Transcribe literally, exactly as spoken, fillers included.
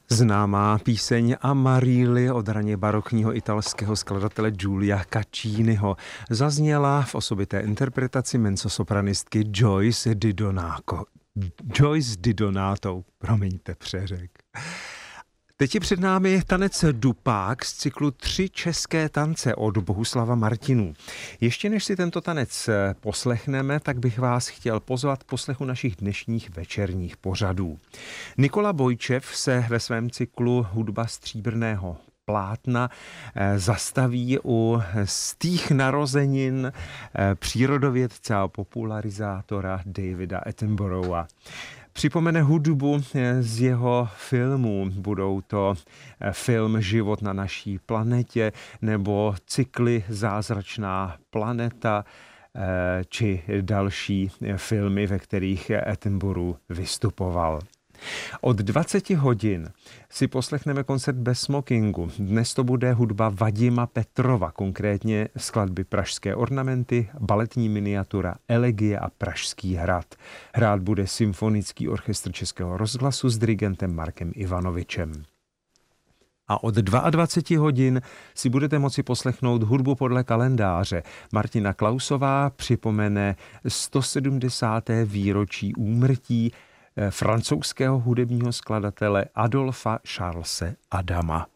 Známá píseň Amarilli od raně barokního italského skladatele Giulia Cacciniho zazněla v osobité interpretaci mezzosopranistky Joyce Di Donato. Joyce Di Donato, promiňte přeřek. Teď je před námi tanec Dupák z cyklu Tři české tance od Bohuslava Martinů. Ještě než si tento tanec poslechneme, tak bych vás chtěl pozvat k poslechu našich dnešních večerních pořadů. Nikola Bojčev se ve svém cyklu Hudba stříbrného plátna zastaví u stých narozenin přírodovědce a popularizátora Davida Attenborougha. Připomene hudbu z jeho filmů. Budou to film Život na naší planetě nebo cykly Zázračná planeta či další filmy, ve kterých Attenborough vystupoval. Od dvaceti hodin si poslechneme koncert bez smokingu. Dnes to bude hudba Vadima Petrova, konkrétně skladby Pražské ornamenty, baletní miniatura, elegie a Pražský hrad. Hrát bude Symfonický orchestr Českého rozhlasu s dirigentem Markem Ivanovičem. A od dvaceti dvou hodin si budete moci poslechnout hudbu podle kalendáře. Martina Klausová připomene sto sedmdesáté výročí úmrtí francouzského hudebního skladatele Adolfa Charlese Adama.